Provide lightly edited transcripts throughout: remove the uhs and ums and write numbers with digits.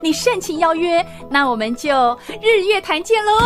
你盛情邀约，那我们就日月潭见喽。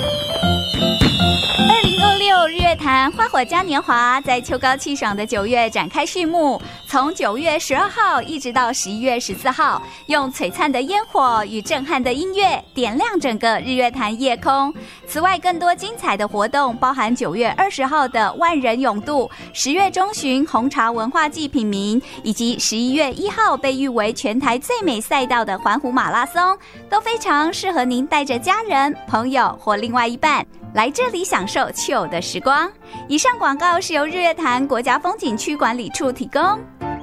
2026日月潭花火嘉年华在秋高气爽的9月展开序幕，从9月12号一直到11月14号，用璀璨的烟火与震撼的音乐点亮整个日月潭夜空。此外，更多精彩的活动包含9月20号的万人泳渡，10月中旬红茶文化季品茗，以及11月1号被誉为全台最美赛道的环湖马拉松，都非常适合您带着家人、朋友或另外一半来这里享受秋的时光。以上广告是由日月潭国家风景区管理处提供。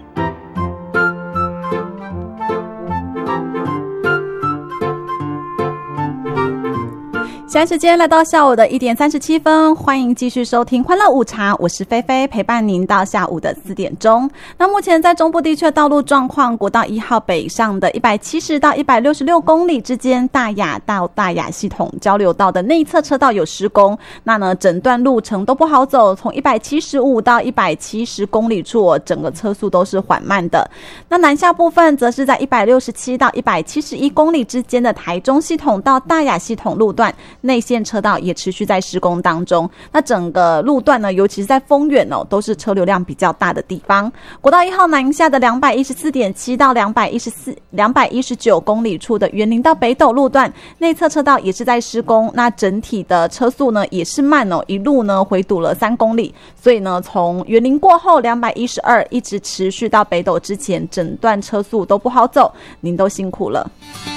现在时间来到下午的1点37分，欢迎继续收听欢乐午茶，我是菲菲，陪伴您到下午的4点钟。那目前在中部地区的道路状况，国道1号北上的170到166公里之间，大雅到大雅系统交流道的内侧车道有施工，那呢整段路程都不好走，从175到170公里处，整个车速都是缓慢的。那南下部分则是在167到171公里之间的台中系统到大雅系统路段，内线车道也持续在施工当中。那整个路段呢，尤其是在丰原都是车流量比较大的地方。国道1号南下的 214.7 到219公里处的员林到北斗路段，内侧车道也是在施工，那整体的车速呢也是慢一路呢回堵了3公里。所以呢，从员林过后212一直持续到北斗之前，整段车速都不好走，您都辛苦了。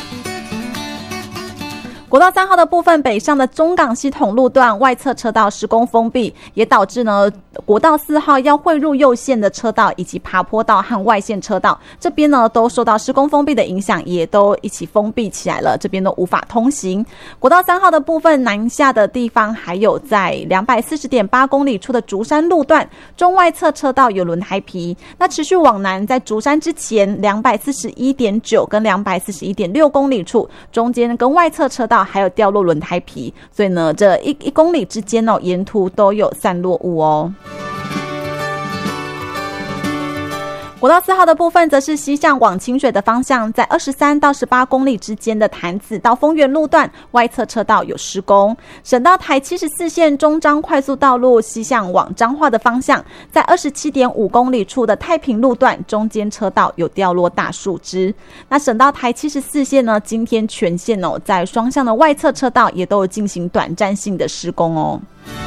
国道3号的部分，北上的中港系统路段外侧车道施工封闭，也导致呢国道4号要汇入右线的车道以及爬坡道和外线车道这边呢都受到施工封闭的影响，也都一起封闭起来了，这边都无法通行。国道3号的部分南下的地方，还有在 240.8 公里处的竹山路段中外侧车道有轮胎皮，那持续往南在竹山之前 241.9 跟 241.6 公里处中间跟外侧车道还有掉落轮胎皮，所以呢这1公里之间沿途都有散落物哦。国道4号的部分则是西向往清水的方向，在23到18公里之间的潭子到丰原路段外侧车道有施工。省道台74线中彰快速道路西向往彰化的方向，在 27.5 公里处的太平路段中间车道有掉落大树枝。那省道台74线呢，今天全线在双向的外侧车道也都有进行短暂性的施工哦。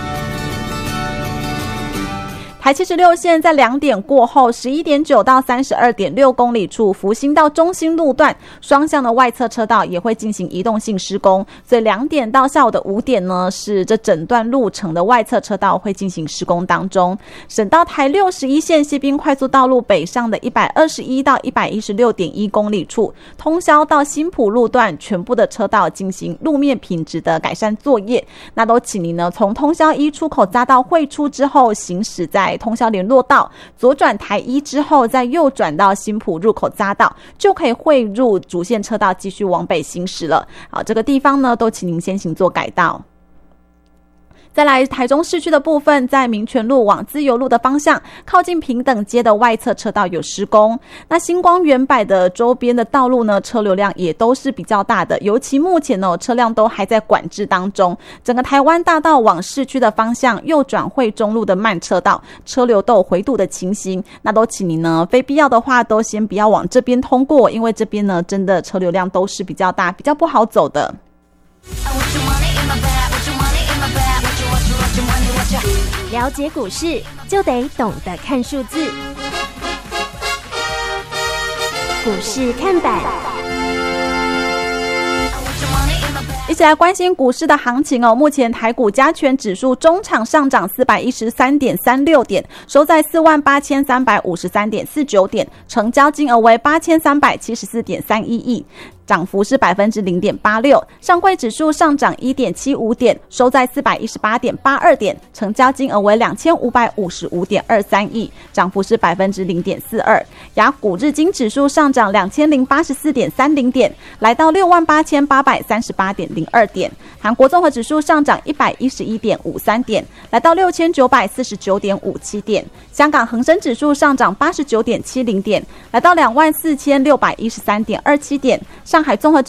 台76线在2点过后 11.9 到 32.6 公里处福兴到中兴路段双向的外侧车道也会进行移动性施工，所以2点到下午的5点呢，是这整段路程的外侧车道会进行施工当中。省道台61线西滨快速道路北上的121到 116.1 公里处通霄到新埔路段全部的车道进行路面品质的改善作业，那都请您呢从通霄1出口匝道汇出之后，行驶在通霄联络道左转台1之后，再右转到新埔入口匝道，就可以汇入主线车道继续往北行驶了。好，这个地方呢都请您先行做改道。再来台中市区的部分，在民权路往自由路的方向，靠近平等街的外侧车道有施工。那星光远百的周边的道路呢，车流量也都是比较大的，尤其目前车辆都还在管制当中。整个台湾大道往市区的方向，右转惠中路的慢车道，车流都有回堵的情形。那都请您呢，非必要的话都先不要往这边通过，因为这边呢真的车流量都是比较大，比较不好走的。 了解股市就得懂得看数字，股市看板。 一起来关心股市的行情哦。目前台股加权指数中场上涨 413.36 点，收在 48,353.49 点，成交金额为 8,374.31 亿。涨幅是 0.86%， 上柜指数上涨 1.75 点，收在 418.82 点，成交金额为 2555.23 亿，涨幅是 0.42%。 亚股日经指数上涨 2084.30 点，来到 68,838.02 点。韩国综合指数上涨 111.53 点，来到 6949.57 点。香港恒生指数上涨 89.70 点，来到 24,613.27 点。上上海综合